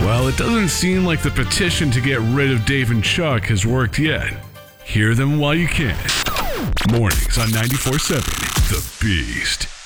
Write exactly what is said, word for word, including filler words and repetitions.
Well, it doesn't seem like the petition to get rid of Dave and Chuck has worked yet. Hear them while you can. Mornings on ninety-four point seven The Beast.